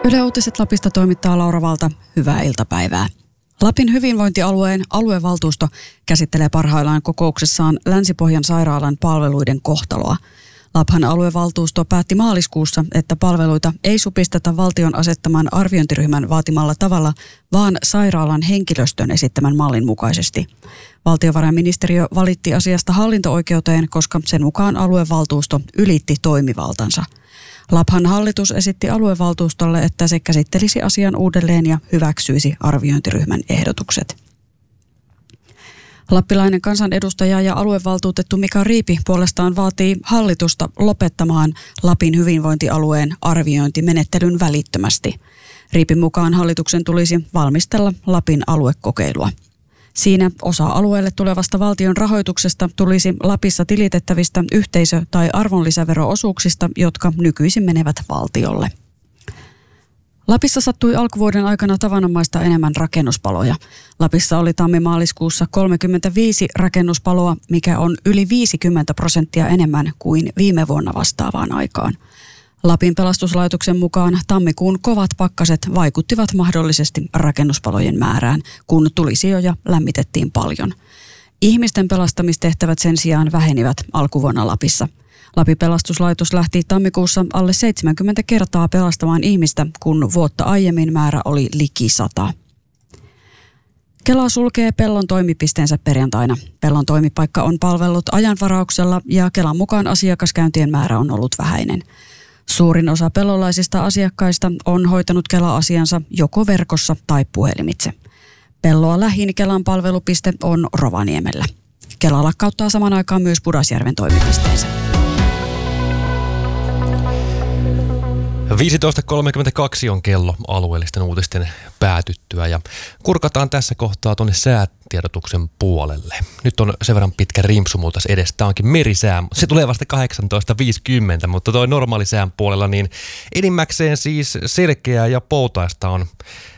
Yle Uutiset Lapista toimittaa Laura Valta. Hyvää iltapäivää. Lapin hyvinvointialueen aluevaltuusto käsittelee parhaillaan kokouksessaan Länsi-Pohjan sairaalan palveluiden kohtaloa. Laphan aluevaltuusto päätti maaliskuussa, että palveluita ei supisteta valtion asettaman arviointiryhmän vaatimalla tavalla, vaan sairaalan henkilöstön esittämän mallin mukaisesti. Valtiovarainministeriö valitti asiasta hallinto-oikeuteen, koska sen mukaan aluevaltuusto ylitti toimivaltansa. Laphan hallitus esitti aluevaltuustolle, että se käsittelisi asian uudelleen ja hyväksyisi arviointiryhmän ehdotukset. Lappilainen kansanedustaja ja aluevaltuutettu Mika Riipi puolestaan vaatii hallitusta lopettamaan Lapin hyvinvointialueen arviointimenettelyn välittömästi. Riipin mukaan hallituksen tulisi valmistella Lapin aluekokeilua. Siinä osa alueelle tulevasta valtion rahoituksesta tulisi Lapissa tilitettävistä yhteisö- tai arvonlisävero-osuuksista, jotka nykyisin menevät valtiolle. Lapissa sattui alkuvuoden aikana tavanomaista enemmän rakennuspaloja. Lapissa oli tammi-maaliskuussa 35 rakennuspaloa, mikä on yli 50% enemmän kuin viime vuonna vastaavaan aikaan. Lapin pelastuslaitoksen mukaan tammikuun kovat pakkaset vaikuttivat mahdollisesti rakennuspalojen määrään, kun tulisijoja lämmitettiin paljon. Ihmisten pelastamistehtävät sen sijaan vähenivät alkuvuonna Lapissa. Lapin pelastuslaitos lähti tammikuussa alle 70 kertaa pelastamaan ihmistä, kun vuotta aiemmin määrä oli liki 100. Kela sulkee Pellon toimipisteensä perjantaina. Pellon toimipaikka on palvellut ajanvarauksella ja Kelan mukaan asiakaskäyntien määrä on ollut vähäinen. Suurin osa pellolaisista asiakkaista on hoitanut Kela-asiansa joko verkossa tai puhelimitse. Pelloa lähin Kelan palvelupiste on Rovaniemellä. Kela lakkauttaa saman aikaan myös Pudasjärven toimipisteensä. 15.32 on kello alueellisten uutisten päätyttyä ja kurkataan tässä kohtaa tuonne säätiedotuksen puolelle. Nyt on sen verran pitkä rimpsu muutas edes. Tämä onkin merisää. Se tulee vasta 18.50, mutta toi normaali sään puolella niin enimmäkseen siis selkeää ja poutaista on